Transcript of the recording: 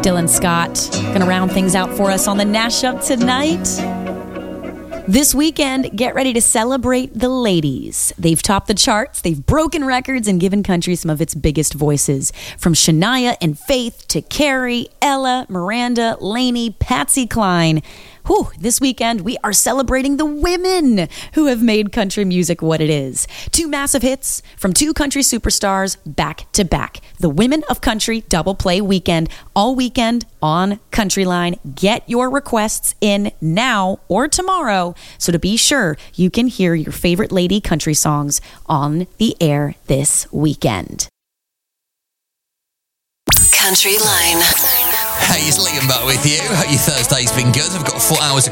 Dylan Scott gonna round things out for us on the Nash Up tonight. This weekend, get ready to celebrate the ladies. They've topped the charts, they've broken records, and given country some of its biggest voices. From Shania and Faith to Carrie, Ella, Miranda, Lainey, Patsy Cline. This weekend, we are celebrating the women who have made country music what it is. 2 massive hits from 2 country superstars back to back. The Women of Country Double Play Weekend, all weekend on Countryline. Get your requests in now or tomorrow, so to be sure you can hear your favorite lady country songs on the air this weekend. Countryline. Hey, it's Liam back with you. Hope your Thursday's been good. I've got 4 hours of